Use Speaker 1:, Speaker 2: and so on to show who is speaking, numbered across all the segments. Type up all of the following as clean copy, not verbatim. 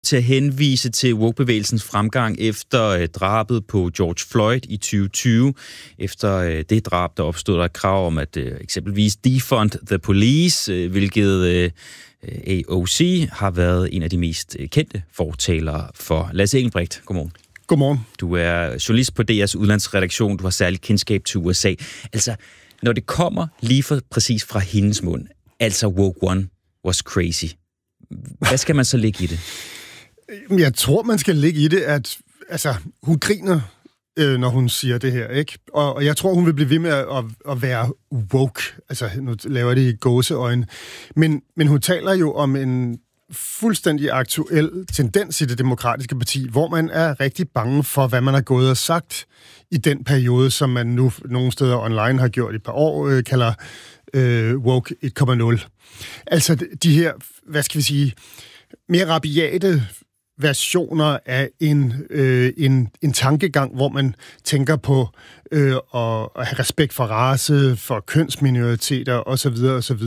Speaker 1: til at henvise til woke-bevægelsens fremgang efter drabet på George Floyd i 2020. Efter det drab, der opstod der et krav om at eksempelvis defund the police, hvilket AOC har været en af de mest kendte fortalere for. Lasse Engelbrecht, godmorgen.
Speaker 2: Godmorgen.
Speaker 1: Du er journalist på DR's udlandsredaktion. Du har særligt kendskab til USA. Altså, når det kommer lige præcis fra hendes mund, altså woke one was crazy. Hvad skal man så lægge i det?
Speaker 2: Jeg tror, man skal lægge i det, at hun griner, når hun siger det her, ikke? Og jeg tror, hun vil blive ved med at være woke. Altså, nu laver jeg det i gåseøjne. Men hun taler jo om en fuldstændig aktuel tendens i det demokratiske parti, hvor man er rigtig bange for, hvad man har gået og sagt i den periode, som man nu nogle steder online har gjort i et par år, kalder woke 1.0. Altså de her, hvad skal vi sige, mere rabiate versioner af en tankegang, hvor man tænker på at have respekt for race, for kønsminoriteter osv. osv.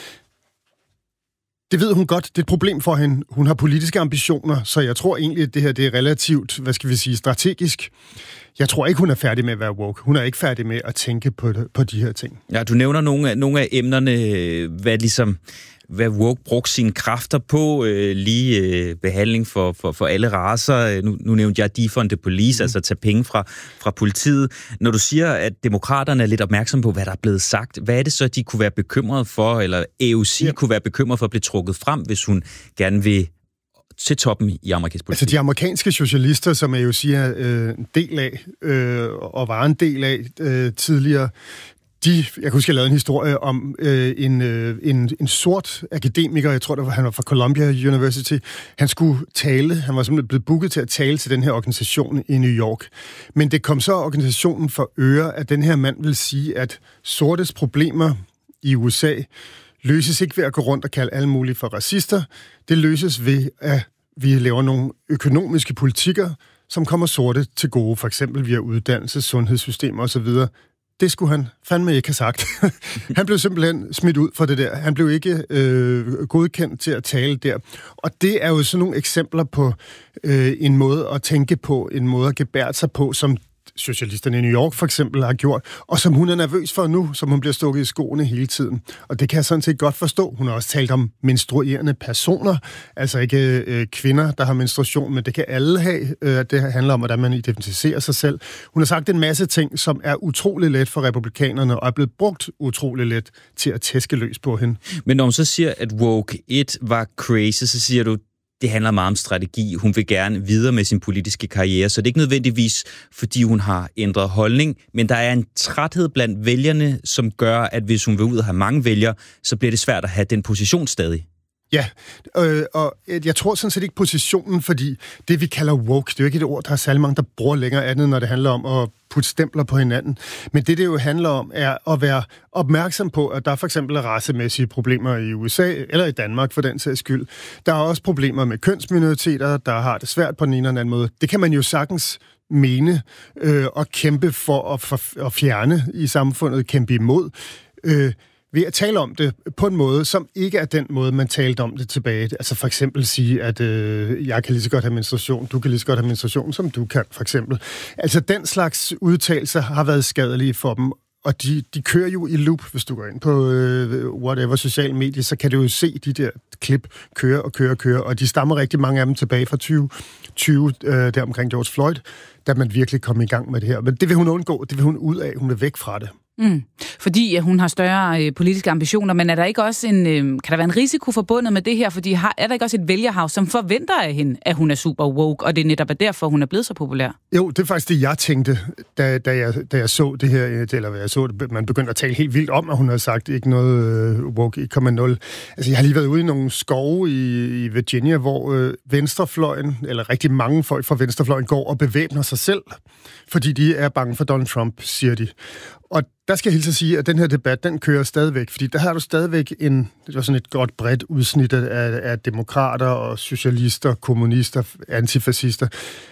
Speaker 2: Det ved hun godt. Det er et problem for hende. Hun har politiske ambitioner, så jeg tror egentlig, at det her det er relativt, hvad skal vi sige, strategisk. Jeg tror ikke, hun er færdig med at være woke. Hun er ikke færdig med at tænke på de her ting. Ja,
Speaker 1: du nævner nogle af emnerne, hvad woke brugte sine kræfter på, lige behandling for alle racer. Nu nævnte jeg defund the police, altså tage penge fra politiet. Når du siger, at demokraterne er lidt opmærksomme på, hvad der er blevet sagt, hvad er det så, de kunne være bekymret for, eller AOC kunne være bekymret for at blive trukket frem, hvis hun gerne vil til toppen i amerikansk politik?
Speaker 2: Altså de amerikanske socialister, som AOC er en del af, og var en del af tidligere, jeg kan huske, jeg lavede en historie om en sort akademiker, jeg tror, han var fra Columbia University. Han skulle tale, han var simpelthen blevet booket til at tale til den her organisation i New York. Men det kom så organisationen for øre, at den her mand vil sige, at sortes problemer i USA løses ikke ved at gå rundt og kalde alle mulige for racister. Det løses ved, at vi laver nogle økonomiske politikker, som kommer sorte til gode, for eksempel via uddannelse, sundhedssystemer osv. Det skulle han fandme ikke have sagt. Han blev simpelthen smidt ud fra det der. Han blev ikke godkendt til at tale der. Og det er jo sådan nogle eksempler på en måde at tænke på, en måde at gebære sig på, som socialisterne i New York for eksempel har gjort, og som hun er nervøs for nu, som hun bliver stukket i skoene hele tiden. Og det kan jeg sådan set godt forstå. Hun har også talt om menstruerende personer, altså ikke kvinder, der har menstruation, men det kan alle have. Det handler om, hvordan man identificerer sig selv. Hun har sagt en masse ting, som er utrolig let for republikanerne, og er blevet brugt utrolig let til at tæske løs på hende.
Speaker 1: Men når hun så siger, at woke 1 var crazy, så siger du, det handler meget om strategi. Hun vil gerne videre med sin politiske karriere, så det er ikke nødvendigvis, fordi hun har ændret holdning, men der er en træthed blandt vælgerne, som gør, at hvis hun vil ud og have mange vælgere, så bliver det svært at have den position stadig.
Speaker 2: Ja, og jeg tror sådan set ikke positionen, fordi det, vi kalder woke, det er jo ikke et ord, der er særlig mange, der bruger længere andet, når det handler om at putte stempler på hinanden. Men det jo handler om, er at være opmærksom på, at der for eksempel er racemæssige problemer i USA, eller i Danmark for den sags skyld. Der er også problemer med kønsminoriteter, der har det svært på den ene eller anden måde. Det kan man jo sagtens mene og kæmpe for at fjerne i samfundet, kæmpe imod. Ved at tale om det på en måde, som ikke er den måde, man talte om det tilbage. Altså for eksempel sige, at jeg kan lige så godt have menstruation, du kan lige så godt have menstruation, som du kan, for eksempel. Altså den slags udtalelser har været skadelige for dem, og de kører jo i loop. Hvis du går ind på whatever social medie, så kan du jo se de der klip køre, og de stammer rigtig mange af dem tilbage fra 2020, der omkring George Floyd, da man virkelig kom i gang med det her. Men det vil hun undgå, det vil hun ud af, hun vil væk fra det.
Speaker 3: Fordi hun har større politiske ambitioner, men er der ikke også kan der være en risiko forbundet med det her, fordi er der ikke også et vælgerhav, som forventer af hende, at hun er super woke, og det er netop derfor, hun er blevet så populær? Jo,
Speaker 2: det er faktisk det, jeg tænkte, da jeg så det her, eller hvad jeg så det, man begyndte at tale helt vildt om, at hun havde sagt ikke noget woke 1.0. Altså, jeg har lige været ude i nogle skove i Virginia, hvor venstrefløjen, eller rigtig mange folk fra venstrefløjen, går og bevæbner sig selv, fordi de er bange for Donald Trump, siger de. Og der skal jeg hilse at sige, at den her debat, den kører stadigvæk, fordi der har du stadigvæk det var sådan et godt bredt udsnit af demokrater og socialister, kommunister, antifascister.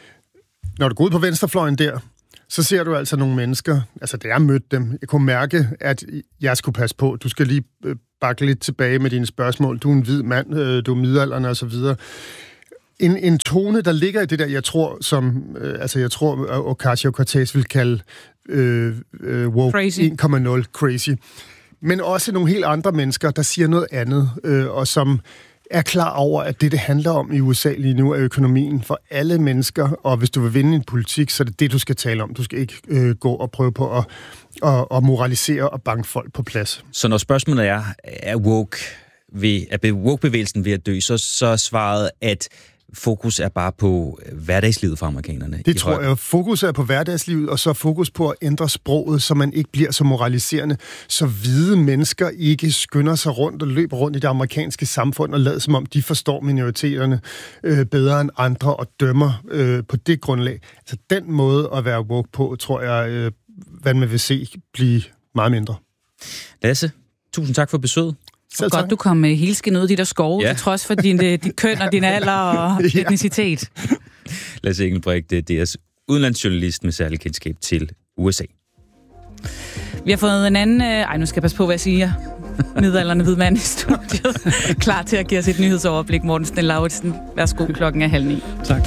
Speaker 2: Når du går ud på venstrefløjen der, så ser du altså nogle mennesker, altså da jeg mødte dem, jeg kunne mærke, at jeg skulle passe på, du skal lige bakke lidt tilbage med dine spørgsmål, du er en hvid mand, du er midaldrende og så videre. en tone, der ligger i det der, jeg tror, Ocasio-Cortez vil kalde woke 1.0 crazy. Men også nogle helt andre mennesker, der siger noget andet, og som er klar over, at det handler om i USA lige nu, er økonomien for alle mennesker, og hvis du vil vinde en politik, så er det det, du skal tale om. Du skal ikke gå og prøve på at moralisere og banke folk på plads.
Speaker 1: Så når spørgsmålet er woke-bevægelsen ved at dø, så er svaret, at fokus er bare på hverdagslivet for amerikanerne.
Speaker 2: Det tror jeg. Fokus er på hverdagslivet, og så fokus på at ændre sproget, så man ikke bliver så moraliserende, så hvide mennesker ikke skynder sig rundt og løber rundt i det amerikanske samfund og lader som om, de forstår minoriteterne bedre end andre og dømmer på det grundlag. Altså den måde at være woke på, tror jeg, hvad man vil se blive meget mindre.
Speaker 1: Lasse, tusind tak for besøget.
Speaker 3: Så godt, du kom helskin ud af de der skove, til trods for dit køn og din alder og etnicitet.
Speaker 1: Lasse Engelbrecht, DR's udenlandsjournalist med særlig kendskab til USA.
Speaker 3: Vi har fået en anden... nu skal jeg passe på, hvad jeg siger. Midaldrende hvid mand i studiet. Klar til at give os et nyhedsoverblik. Morten Sten-Lauritsen, værsgo, klokken er 8:30.
Speaker 4: Tak.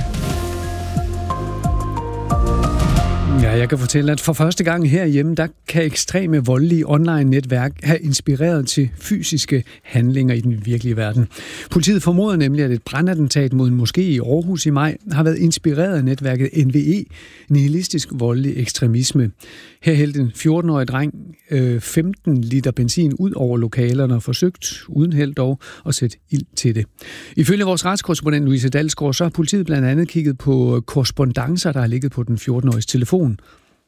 Speaker 4: Ja, jeg kan fortælle, at for første gang herhjemme, der kan ekstreme voldelige online-netværk have inspireret til fysiske handlinger i den virkelige verden. Politiet formoder nemlig, at et brandattentat mod en moské i Aarhus i maj har været inspireret af netværket NVE, nihilistisk voldelig ekstremisme. Her hældte en 14-årig dreng 15 liter benzin ud over lokalerne og forsøgt, uden held dog, at sætte ild til det. Ifølge vores retskorrespondent Louise Dalsgaard, så har politiet blandt andet kigget på korrespondancer, der har ligget på den 14-åriges telefon.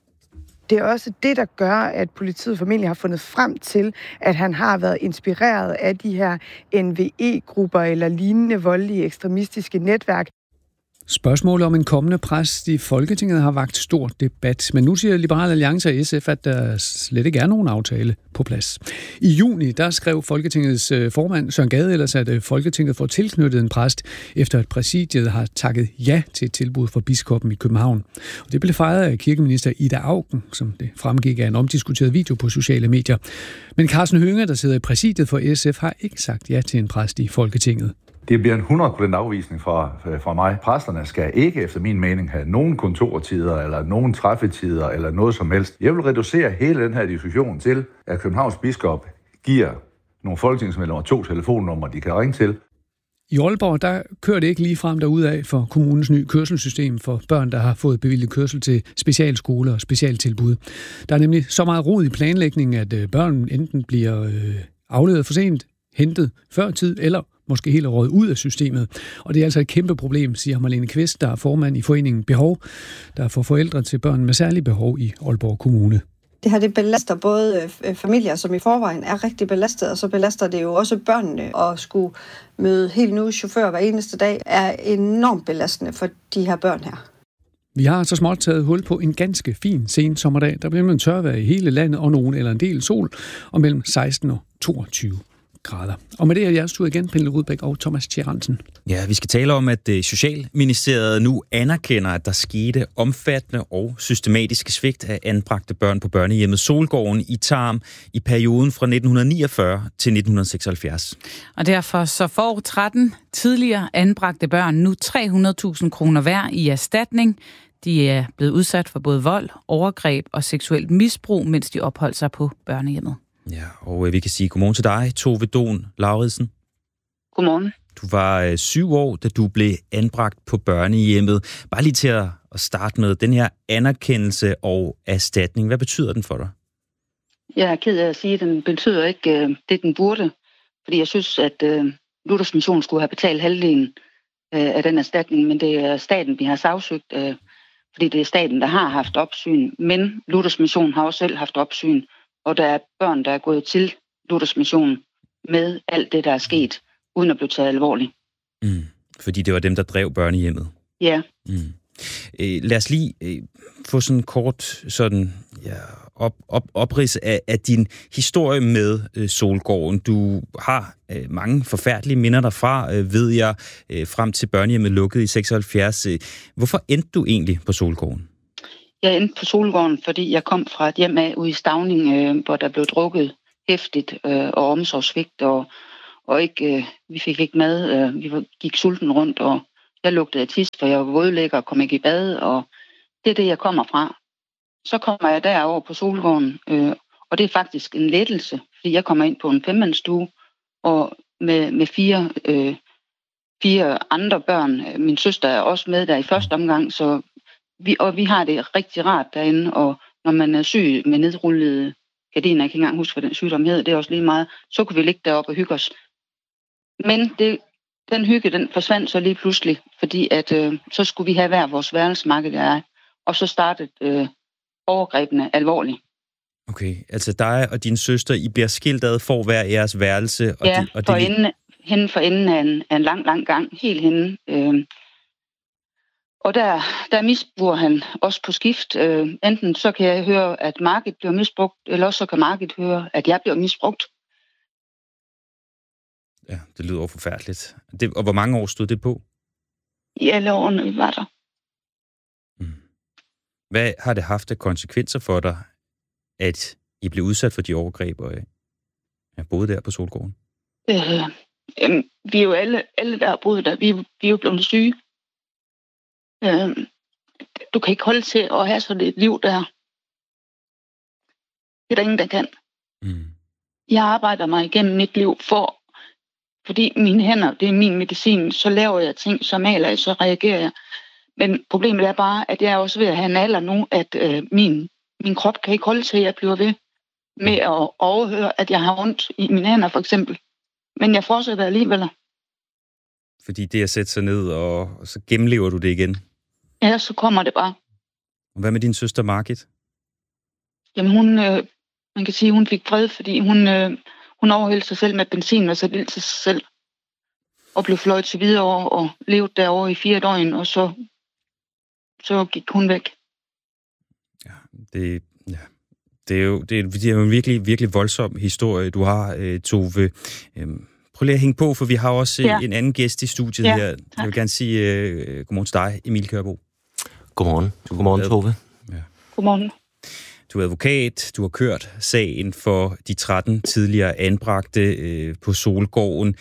Speaker 5: Det er også det, der gør, at politiet formentlig har fundet frem til, at han har været inspireret af de her NVE-grupper eller lignende voldelige ekstremistiske netværk.
Speaker 4: Spørgsmålet om en kommende præst i Folketinget har vakt stor debat, men nu siger Liberal Alliance og SF, at der slet ikke er nogen aftale på plads. I juni, der skrev Folketingets formand Søren Gade ellers, at Folketinget får tilknyttet en præst, efter at præsidiet har takket ja til et tilbud fra biskoppen i København. Og det blev fejret af kirkeminister Ida Auken, som det fremgik af en omdiskuteret video på sociale medier. Men Carsten Hønge, der sidder i præsidiet for SF, har ikke sagt ja til en præst i Folketinget.
Speaker 6: Det bliver en 100% afvisning fra mig. Præsterne skal ikke, efter min mening, have nogen kontortider eller nogen træffetider eller noget som helst. Jeg vil reducere hele den her diskussion til, at Københavns biskop giver nogle folketingsmedlemmer 2 telefonnumre, de kan ringe til.
Speaker 4: I Aalborg, der kører det ikke lige frem derudad for kommunens nye kørselssystem for børn, der har fået bevilget kørsel til specialskoler og specialtilbud. Der er nemlig så meget rod i planlægningen, at børn enten bliver afleveret for sent, hentet før tid eller måske helt røget ud af systemet. Og det er altså et kæmpe problem, siger Marlene Kvist, der er formand i foreningen Behov, der er for forældre til børn med særlige behov i Aalborg Kommune.
Speaker 7: Det her det belaster både familier, som i forvejen er rigtig belastet, og så belaster det jo også børnene. At skulle møde helt nye chauffører hver eneste dag er enormt belastende for de her børn her.
Speaker 4: Vi har så småt taget hul på en ganske fin sen sommerdag. Der bliver man tørvejr i hele landet, og nogen eller en del sol, og mellem 16 og 22 grader. Og med det er jeres tur igen, Pernille Rudbæk og Thomas Tjeransen.
Speaker 1: Ja, vi skal tale om, at Socialministeriet nu anerkender, at der skete omfattende og systematiske svigt af anbragte børn på børnehjemmet Solgården i Tarm i perioden fra 1949 til 1976.
Speaker 3: Og derfor så får 13 tidligere anbragte børn nu 300.000 kroner hver i erstatning. De er blevet udsat for både vold, overgreb og seksuelt misbrug, mens de opholdt sig på børnehjemmet.
Speaker 1: Ja, og vi kan sige godmorgen til dig, Tove Don Lauridsen.
Speaker 8: Godmorgen.
Speaker 1: Du var 7 år, da du blev anbragt på børnehjemmet. Bare lige til at starte med den her anerkendelse og erstatning. Hvad betyder den for dig?
Speaker 8: Jeg er ked af at sige, at den betyder ikke det, den burde. Fordi jeg synes, at Luthers Mission skulle have betalt halvdelen af den erstatning, men det er staten, vi har sagsøgt, fordi det er staten, der har haft opsyn. Men Luthers Mission har også selv haft opsyn. Og der er børn, der er gået til Luthers Mission med alt det, der er sket, uden at blive taget alvorligt.
Speaker 1: Fordi det var dem, der drev børnehjemmet?
Speaker 8: Ja.
Speaker 1: Lad os lige få sådan kort oprids af din historie med Solgården. Du har mange forfærdelige minder derfra, ved jeg, frem til børnehjemmet lukkede i 76. Hvorfor endte du egentlig på Solgården?
Speaker 8: Jeg endte på Solgården, fordi jeg kom fra et hjem af ude i Stauning, hvor der blev drukket hæftigt og omsorgsvigt, og ikke, vi fik ikke mad. Vi gik sulten rundt, og Jeg lugtede af tis, for jeg var vådlægger og kom ikke i bad, og det er det, jeg kommer fra. Så kommer jeg derover på Solgården, og det er faktisk en lettelse, fordi jeg kommer ind på en 5-mandsstue, og med fire andre børn. Min søster er også med der i første omgang, så vi har det rigtig rart derinde, og når man er syg med nedrullede gardiner, jeg kan ikke engang huske, hvad den sygdom hedder, det er også lige meget, så kunne vi ligge deroppe og hygge os. Men den hygge, den forsvandt så lige pludselig, fordi at så skulle vi have hver vores værelsesmarked, og så startede overgrebene alvorligt.
Speaker 1: Okay, altså dig og din søster, I bliver skilt ad, får hver jeres værelse. Og
Speaker 8: ja, hende for enden af en lang gang, helt henne. Og der misbruger han også på skift. Enten så kan jeg høre, at Margit bliver misbrugt, eller også så kan Margit høre, at jeg bliver misbrugt.
Speaker 1: Ja, det lyder forfærdeligt. Og hvor mange år stod det på?
Speaker 8: I alle årene, vi var der.
Speaker 1: Hvad har det haft af konsekvenser for dig, at I blev udsat for de overgreb, og jeg boede der på Solgården?
Speaker 8: Vi er jo alle der har boet der, vi er jo blevet syge. Du kan ikke holde til at have sådan et liv der. Det er der ingen, der kan. Jeg arbejder mig igennem mit liv fordi mine hænder, det er min medicin, så laver jeg ting, så maler jeg, så reagerer jeg. Men problemet er bare, at jeg er også ved at have en alder nu, at min krop kan ikke holde til, at jeg bliver ved med at overhøre, at jeg har ondt i mine hænder, for eksempel. Men jeg fortsætter alligevel.
Speaker 1: Fordi det at sætte sig ned, og så gennemlever du det igen?
Speaker 8: Ja, så kommer det bare.
Speaker 1: Og hvad med din søster Margit?
Speaker 8: Jamen man kan sige, hun fik fred, fordi hun overhældte sig selv med benzin og satte ild til sig selv. Og blev fløjet til Hvidovre og levede derovre i 4 døgn, og så gik hun væk.
Speaker 1: Ja, det er jo en virkelig, virkelig voldsom historie, du har, Tove. Prøv lige at hænge på, for vi har også en anden gæst i studiet her. Jeg vil gerne sige godmorgen til dig, Emil Kjærbo.
Speaker 9: Godmorgen. Godmorgen, Tove.
Speaker 8: Ja. Godmorgen.
Speaker 1: Du er advokat, du har kørt sagen for de 13 tidligere anbragte på Solgården.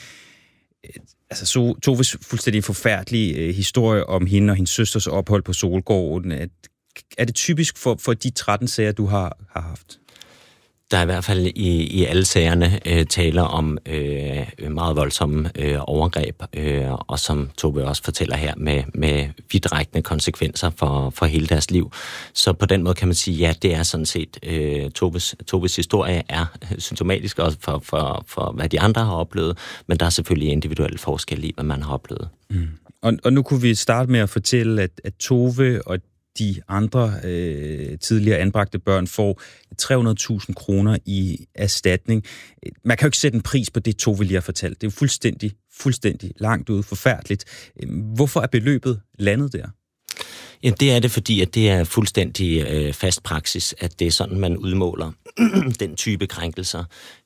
Speaker 1: Altså Toves fuldstændig forfærdelige historie om hende og hendes søsters ophold på Solgården. Er det typisk for de 13 sager, du har haft?
Speaker 9: Der er i hvert fald i alle sagerne taler om meget voldsomme overgreb, og som Tove også fortæller her, med vidtrækkende konsekvenser for hele deres liv. Så på den måde kan man sige, ja, det er sådan set, Toves historie er symptomatisk også for hvad de andre har oplevet, men der er selvfølgelig individuelle forskelle i, hvad man har oplevet.
Speaker 1: Og nu kunne vi starte med at fortælle, at Tove og de andre tidligere anbragte børn får 300.000 kroner i erstatning. Man kan jo ikke sætte en pris på det, Tove lige har fortalt. Det er jo fuldstændig langt ude, forfærdeligt. Hvorfor er beløbet landet der?
Speaker 9: Ja, det er det, fordi at det er fuldstændig fast praksis, at det er sådan, man udmåler den type krænkelser.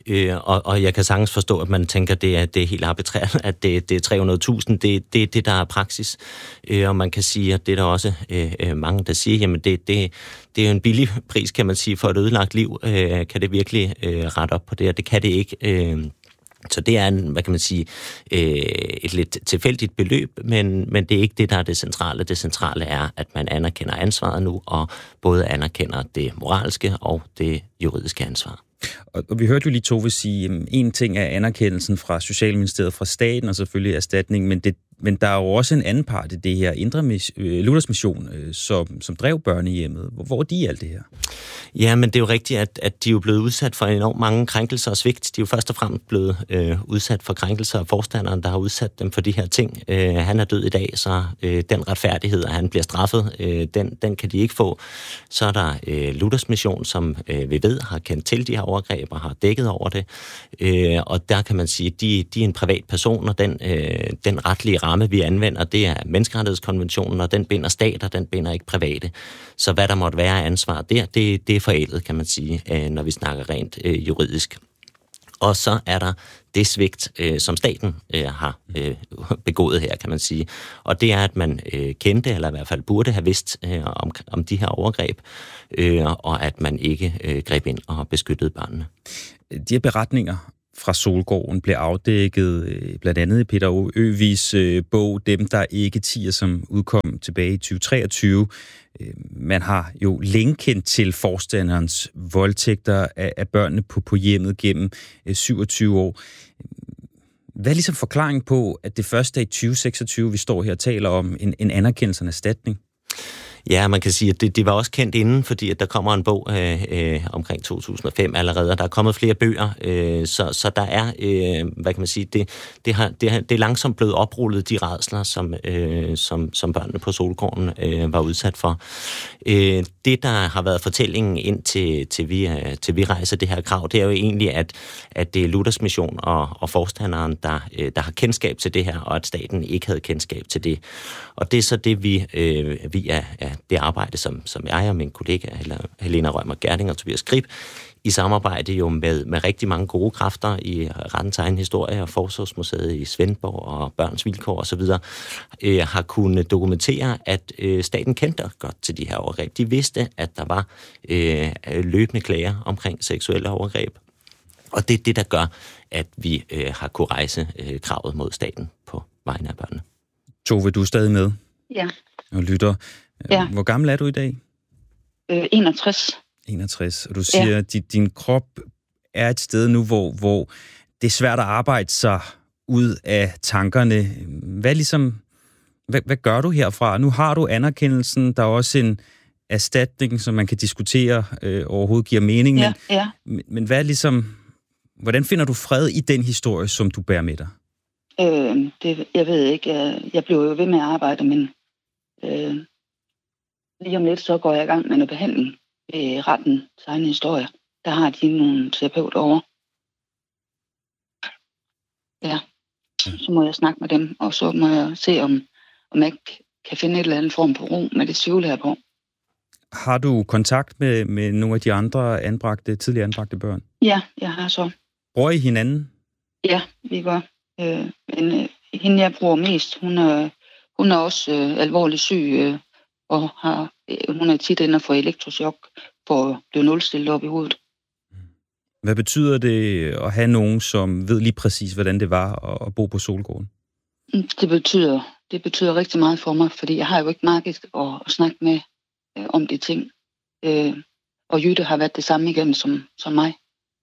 Speaker 9: Og jeg kan sagtens forstå, at man tænker, det er helt arbitrært, at det er 300.000. Det er det, der er praksis. Og man kan sige, at det er der også mange, der siger, jamen det er jo en billig pris, kan man sige, for et ødelagt liv. Kan det virkelig rette op på det? Og det kan det ikke. Så det er hvad kan man sige, et lidt tilfældigt beløb, men det er ikke det, der er det centrale. Det centrale er, at man anerkender ansvaret nu, og både anerkender det moralske og det juridiske ansvar.
Speaker 1: Og vi hørte jo lige Tove sige, at en ting er anerkendelsen fra Socialministeriet, fra staten, og selvfølgelig erstatning, men der er jo også en anden part i det her, Indre Luthers Mission, som drev børnehjemmet. Hvor er de i alt det her?
Speaker 9: Ja, men det er jo rigtigt, at de er jo blevet udsat for enormt mange krænkelser og svigt. De er jo først og fremmest blevet udsat for krænkelser af forstanderen, der har udsat dem for de her ting. Han er død i dag, så den retfærdighed, at han bliver straffet, den kan de ikke få. Så er der Luthers Mission, som vi ved har kendt til de her overgreb og har dækket over det. Og der kan man sige, at de er en privat person, og den retlige ramme, vi anvender, det er menneskerettighedskonventionen, og den binder stater, den binder ikke private. Så hvad der måtte være af ansvar der, det er forældet, kan man sige, når vi snakker rent juridisk. Og så er der det svigt, som staten har begået her, kan man sige. Og det er, at man kendte, eller i hvert fald burde have vidst om de her overgreb, og at man ikke greb ind og beskyttede børnene.
Speaker 1: De her beretninger fra Solgården blev afdækket, blandt andet i Peter Øvigs bog Dem, der ikke tier, som udkom tilbage i 2023. Man har jo længe kendt til forstanderens voldtægter af børnene på hjemmet gennem 27 år. Hvad er ligesom forklaringen på, at det først er i 2026, vi står her og taler om en anerkendelse og en erstatning?
Speaker 9: Ja, man kan sige, at det var også kendt inden, fordi at der kommer en bog omkring 2005 allerede, og der er kommet flere bøger, så der er, hvad kan man sige, det er langsomt blevet oprullet, de rædsler, som børnene på Solgården var udsat for. Det, der har været fortællingen ind til vi rejser det her krav, det er jo egentlig, at det er Luthers Mission og forstanderen, der har kendskab til det her, og at staten ikke havde kendskab til det. Og det er så det, vi er det arbejde, som jeg og min kollega Helena Rømer Gerding og Tobias Grib i samarbejde jo med rigtig mange gode kræfter i Rettens egen historie og Forsorgsmuseet i Svendborg og Børns Vilkår osv. Har kunnet dokumentere, at staten kendte godt til de her overgreb. De vidste, at der var løbende klager omkring seksuelle overgreb. Og det er det, der gør, at vi har kunnet rejse kravet mod staten på vegne af børnene.
Speaker 1: Tove, du er stadig med?
Speaker 8: Ja.
Speaker 1: Og lytter.
Speaker 8: Ja.
Speaker 1: Hvor gammel er du i dag?
Speaker 8: 61.
Speaker 1: 61. Og du siger, at din krop er et sted nu, hvor det er svært at arbejde sig ud af tankerne. Hvad gør du herfra? Nu har du anerkendelsen. Der er også en erstatning, som man kan diskutere overhovedet giver mening. Men hvad er hvordan finder du fred i den historie, som du bærer med dig?
Speaker 8: Jeg ved ikke. Jeg blev jo ved med at arbejde, men lige om lidt, så går jeg i gang med noget behandling i Rettens egen historie. Der har de nogle terapeuter over. Ja, så må jeg snakke med dem, og så må jeg se, om jeg kan finde et eller andet form på ro med det psykologi her på.
Speaker 1: Har du kontakt med nogle af de andre tidligere anbragte børn?
Speaker 8: Ja, jeg har så.
Speaker 1: Bruger I hinanden?
Speaker 8: Ja, vi gør. Men hende, jeg bruger mest, hun er også alvorligt syg, og hun er tit inde for elektrochok for at blive nulstillet op i hovedet.
Speaker 1: Hvad betyder det at have nogen, som ved lige præcis, hvordan det var at bo på Solgården?
Speaker 8: Det betyder rigtig meget for mig, fordi jeg har jo ikke markedet at snakke med om de ting. Og Jytte har været det samme igennem som mig.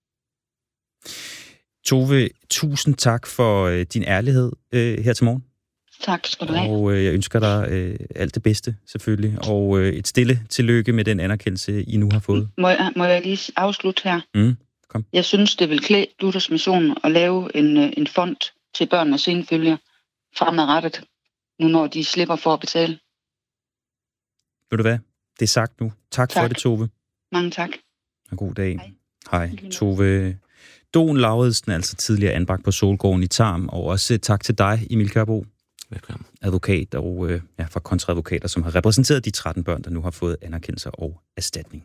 Speaker 1: Tove, tusind tak for din ærlighed her til morgen.
Speaker 8: Tak skal du have.
Speaker 1: Og jeg ønsker dig alt det bedste, selvfølgelig. Og et stille tillykke med den anerkendelse, I nu har fået.
Speaker 8: Må jeg lige afslutte her?
Speaker 1: Kom.
Speaker 8: Jeg synes, det vil klæde Luthers Mission at lave en fond til børn med senfølger fremadrettet, nu når de slipper for at betale.
Speaker 1: Ved du hvad? Det er sagt nu. Tak for det, Tove.
Speaker 8: Mange tak.
Speaker 1: Og god dag. Hej. Tove Dohn Lauridsen, altså tidligere anbragt på Solgården i Tarm, og også tak til dig, Emil Kørbo.
Speaker 9: Velkommen.
Speaker 1: Advokat og fra kontraadvokater, som har repræsenteret de 13 børn, der nu har fået anerkendelse og erstatning.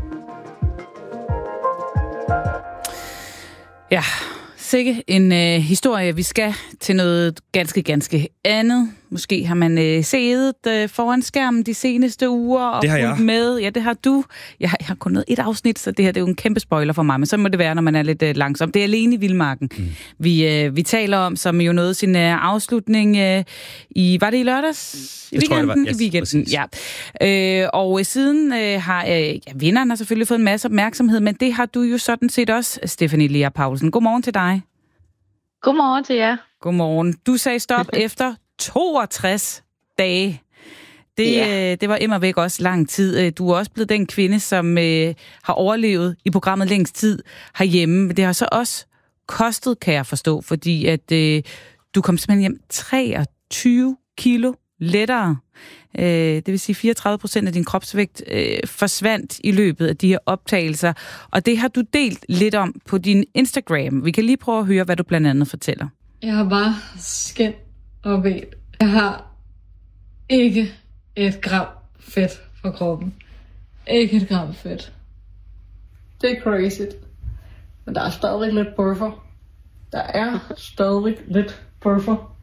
Speaker 3: Ja, sikke en historie. Vi skal til noget ganske andet. Måske har man siddet foran skærmen de seneste uger og fulgt med. Ja, det har du. Jeg har kun nået et afsnit, så det her det er jo en kæmpe spoiler for mig, men så må det være, når man er lidt langsom. Det er Alene i Vildmarken. Vi taler om, som jo nåede sin afslutning var det i lørdags? I weekenden? I weekenden, ja. Og siden har vinderen har selvfølgelig fået en masse opmærksomhed, men det har du jo sådan set også, Stephanie Lea Paulsen. Godmorgen til dig.
Speaker 10: Godmorgen til jer.
Speaker 3: Godmorgen. Du sagde stop efter 62 dage. Det var immervæk også lang tid. Du er også blevet den kvinde, som har overlevet i programmet længst tid herhjemme. Men det har så også kostet, kan jeg forstå, fordi at du kom simpelthen hjem 23 kilo lettere. Det vil sige 34% af din kropsvægt forsvandt i løbet af de her optagelser. Og det har du delt lidt om på din Instagram. Vi kan lige prøve at høre, hvad du blandt andet fortæller.
Speaker 10: Jeg har bare skind og ben. Jeg har ikke et gram fedt på kroppen. Ikke et gram fedt. Det er crazy. Men der er stadig lidt buffer. Der er stadig lidt buffer.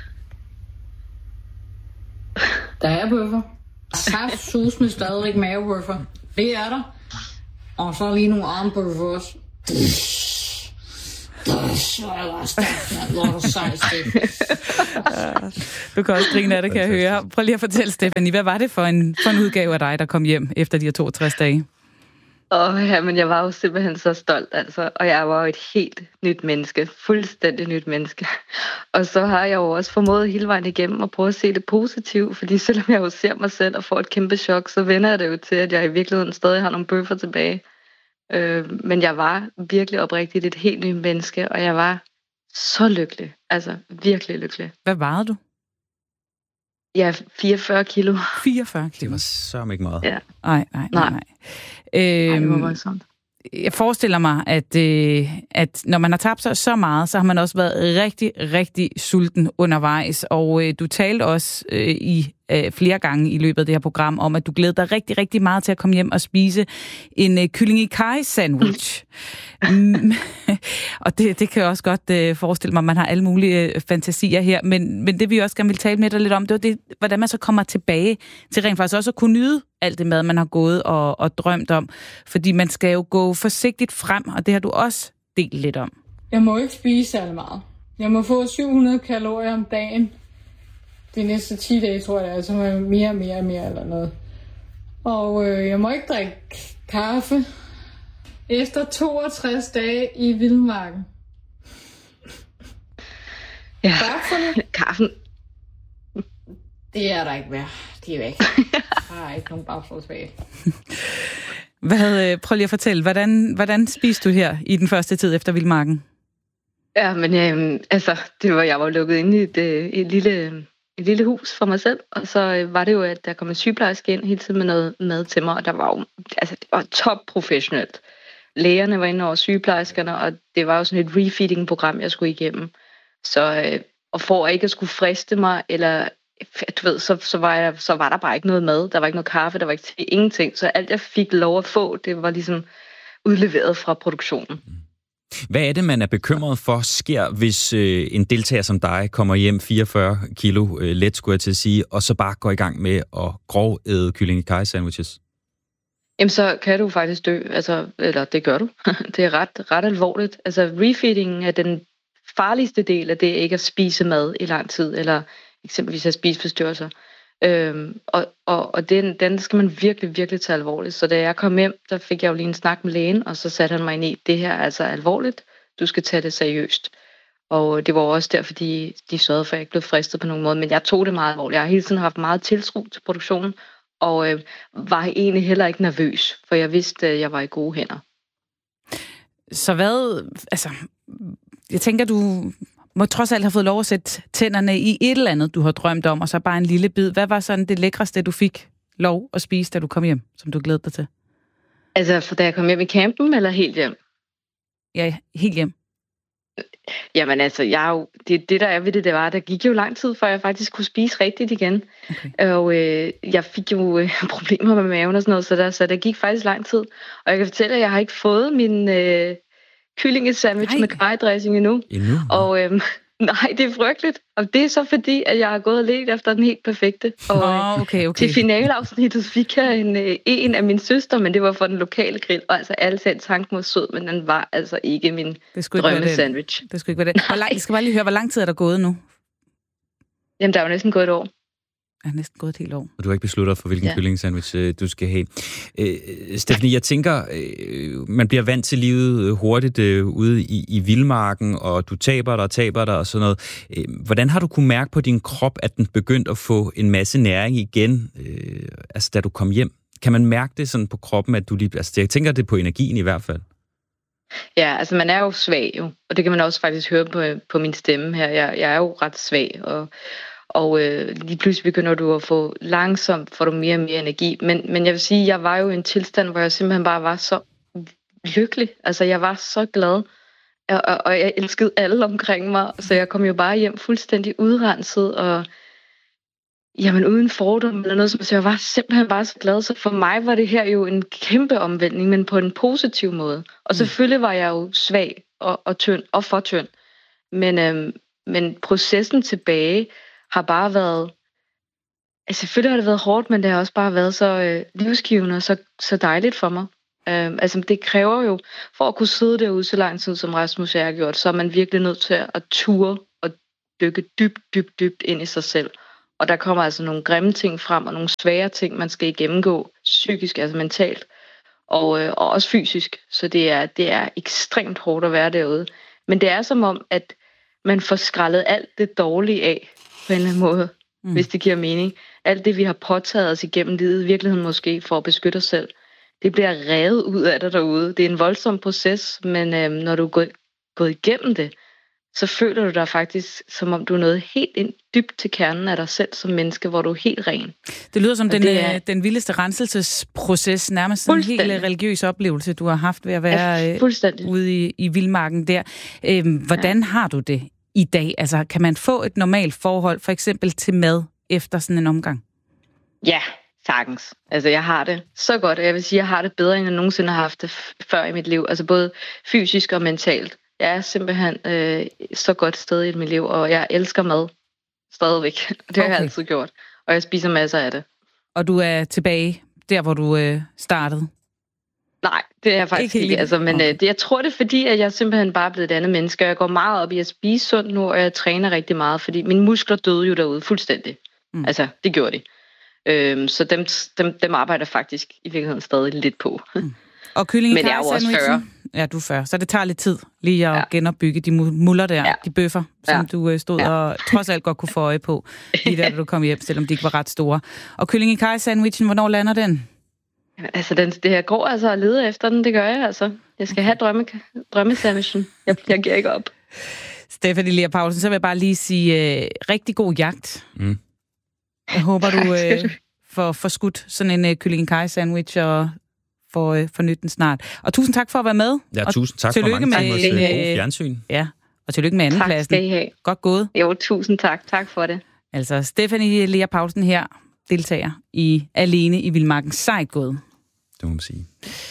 Speaker 10: Der er buffer. Der er susme stadig mavebuffer. Det er der. Og så lige nogle armbuffer også.
Speaker 3: Du kan også grine af det, kan jeg høre. Prøv lige at fortælle, Stephanie, hvad var det for en udgave af dig, der kom hjem efter de her 62 dage?
Speaker 11: Men jeg var jo simpelthen så stolt, altså. Og jeg var jo et helt nyt menneske. Fuldstændig nyt menneske. Og så har jeg jo også formået hele vejen igennem at prøve at se det positivt. Fordi selvom jeg jo ser mig selv og får et kæmpe chok, så vender jeg det jo til, at jeg i virkeligheden stadig har nogle bøffer tilbage. Men jeg var virkelig oprigtigt et helt nyt menneske, og jeg var så lykkelig. Altså, virkelig lykkelig.
Speaker 3: Hvad vejede du?
Speaker 11: Ja, 44 kilo.
Speaker 3: 44 kilo?
Speaker 1: Det var så ikke meget.
Speaker 11: Ja.
Speaker 3: Nej.
Speaker 11: Det var voldsomt.
Speaker 3: Jeg forestiller mig, at når man har tabt sig så meget, så har man også været rigtig, rigtig sulten undervejs. Og du talte også flere gange i løbet af det her program om, at du glæder dig rigtig, rigtig meget til at komme hjem og spise en kylling i kaj sandwich. Og det kan jeg også godt forestille mig, at man har alle mulige fantasier her. Men det vi også gerne vil tale med dig lidt om, det var det, hvordan man så kommer tilbage til rent faktisk også at kunne nyde alt det mad, man har gået og drømt om. Fordi man skal jo gå forsigtigt frem, og det har du også delt lidt om.
Speaker 10: Jeg må ikke spise særlig meget. Jeg må få 700 kalorier om dagen. De næste 10 dage, tror jeg, altså mere eller noget. Og jeg må ikke drikke kaffe efter 62 dage i vildmarken.
Speaker 11: Ja,
Speaker 10: Bafferne,
Speaker 11: kaffen.
Speaker 10: det er der ikke mere. De er væk. Der er ikke nogen bagfra tilbage.
Speaker 3: Prøv lige at fortælle, hvordan spiste du her i den første tid efter vildmarken?
Speaker 11: Ja, men jeg var lukket inde i et lille hus for mig selv, og så var det jo, at der kom en sygeplejerske ind hele tiden med noget mad til mig, og der var jo, det var top professionelt. Lægerne var inde over sygeplejerskerne, og det var jo sådan et refeeding-program, jeg skulle igennem. Så og for at ikke at skulle friste mig, eller du ved, så var der bare ikke noget mad, der var ikke noget kaffe, der var ikke ingenting, så alt jeg fik lov at få, det var ligesom udleveret fra produktionen.
Speaker 1: Hvad er det, man er bekymret for sker, hvis en deltager som dig kommer hjem 44 kilo let, skulle jeg til at sige, og så bare går i gang med at grovæde kylling i kaj sandwiches?
Speaker 11: Jamen, så kan du faktisk dø, eller det gør du. Det er ret alvorligt. Altså, refeedingen er den farligste del af det, ikke at spise mad i lang tid, eller eksempelvis at spiseforstyrrelser. Og den skal man virkelig, virkelig tage alvorligt. Så da jeg kom hjem, der fik jeg jo lige en snak med lægen, og så satte han mig ind i, det her er altså alvorligt, du skal tage det seriøst. Og det var også derfor, de sørgede for, at jeg ikke blev fristet på nogen måde, men jeg tog det meget alvorligt. Jeg har hele tiden haft meget tiltro til produktionen, og var egentlig heller ikke nervøs, for jeg vidste, at jeg var i gode hænder.
Speaker 3: Så jeg tænker, du må trods alt have fået lov at sætte tænderne i et eller andet, du har drømt om, og så bare en lille bid. Hvad var sådan det lækreste, du fik lov at spise, da du kom hjem, som du glædede dig til?
Speaker 11: Altså, da jeg kom hjem i campen, eller helt hjem?
Speaker 3: Ja, helt hjem.
Speaker 11: Jamen altså, det der er ved det, var, der gik jo lang tid, før jeg faktisk kunne spise rigtigt igen. Okay. Og jeg fik jo problemer med maven og sådan noget, så der gik faktisk lang tid. Og jeg kan fortælle, at jeg har ikke fået min kyllingesandwich med kajdressing endnu. Og nej, det er frygteligt. Og det er så fordi, at jeg har gået og let efter den helt perfekte. Og
Speaker 3: okay.
Speaker 11: til finaleafsnittet fik jeg en af min søster, men det var for den lokale grill. Og altså, alle sagde, tanken var sød, men den var altså ikke min drømmesandwich.
Speaker 3: Det skulle ikke være det. Jeg skal bare lige høre, hvor lang tid er der gået nu?
Speaker 11: Jamen, der er jo næsten gået et år.
Speaker 3: Jeg har næsten gået et helt år.
Speaker 1: Og du har ikke besluttet for, hvilken kyllingesandwich du skal have. Stephanie, jeg tænker, man bliver vant til livet hurtigt ude i vildmarken, og du taber dig og sådan noget. Hvordan har du kunnet mærke på din krop, at den begyndte at få en masse næring igen, da du kom hjem? Kan man mærke det sådan på kroppen, at du lige... Altså, jeg tænker det på energien i hvert fald.
Speaker 11: Ja, altså man er jo svag jo, og det kan man også faktisk høre på min stemme her. Jeg er jo ret svag, og lige pludselig begynder du at få får du mere og mere energi. Men jeg vil sige, jeg var jo i en tilstand, hvor jeg simpelthen bare var så lykkelig. Altså jeg var så glad, og jeg elskede alle omkring mig, så jeg kom jo bare hjem fuldstændig udrenset, og jamen uden fordom eller noget, så jeg var simpelthen bare så glad. Så for mig var det her jo en kæmpe omvæltning, men på en positiv måde. Og selvfølgelig var jeg jo svag og tynd og for tynd. Men processen tilbage har bare været... Altså selvfølgelig har det været hårdt, men det har også bare været så livsgivende og så dejligt for mig. Altså det kræver jo, for at kunne sidde derude så lang tid, som Rasmus har gjort, så er man virkelig nødt til at ture og dykke dybt ind i sig selv. Og der kommer altså nogle grimme ting frem, og nogle svære ting, man skal gennemgå psykisk, altså mentalt, og også fysisk. Så det er ekstremt hårdt at være derude. Men det er som om, at man får skrællet alt det dårlige af, på en eller anden måde, hvis det giver mening. Alt det, vi har påtaget os igennem livet, i virkeligheden måske for at beskytte os selv, det bliver revet ud af dig derude. Det er en voldsom proces, men når du er gået igennem det, så føler du dig faktisk, som om du er nået helt ind dybt til kernen af dig selv som menneske, hvor du er helt ren.
Speaker 3: Det lyder som den vildeste renselsesproces, nærmest en helt religiøs oplevelse, du har haft ved at være ude i vildmarken der. Hvordan har du det i dag? Altså, kan man få et normalt forhold, for eksempel til mad, efter sådan en omgang?
Speaker 11: Ja, sagtens. Altså, jeg har det så godt, og jeg vil sige, jeg har det bedre, end jeg nogensinde har haft det før i mit liv. Altså, både fysisk og mentalt. Jeg er simpelthen så godt sted i mit liv, og jeg elsker mad stadigvæk. Det har jeg altid gjort, og jeg spiser masser af det.
Speaker 3: Og du er tilbage der, hvor du startede?
Speaker 11: Nej, det er jeg faktisk ikke. Altså, men jeg tror det er fordi, at jeg simpelthen bare er blevet et andet menneske. Jeg går meget op i at spise sundt nu, og jeg træner rigtig meget, fordi mine muskler døde jo derude fuldstændig. Altså, det gjorde de. Så dem arbejder faktisk i virkeligheden stadig lidt på.
Speaker 3: Og kylling i kaj-sandwichen? Ja, du er 40. Så det tager lidt tid lige at genopbygge de muller der, de bøffer, som du stod og trods alt godt kunne få øje på, lige der, da du kom hjem, selvom de ikke var ret store. Og kylling i kaj-sandwichen, hvornår lander den?
Speaker 11: Altså, det her går altså at lede efter den, det gør jeg altså. Jeg skal have drømmesandwichen. Jeg giver ikke op.
Speaker 3: Stephanie Lea Paulsen, så vil jeg bare lige sige rigtig god jagt. Jeg håber, du får skudt sådan en kylling i kaj-sandwich og for nytten snart. Og tusind tak for at være med.
Speaker 1: Ja, tusind tak for mange timers god fjernsyn.
Speaker 3: Ja, og tillykke med andenpladsen. Tak
Speaker 11: skal I have.
Speaker 3: Godt gået.
Speaker 11: Jo, tusind tak. Tak for det.
Speaker 3: Altså, Stephanie Lea Paulsen her, deltager i Alene i Vildmarken. Sejt gået.
Speaker 1: Det må man sige.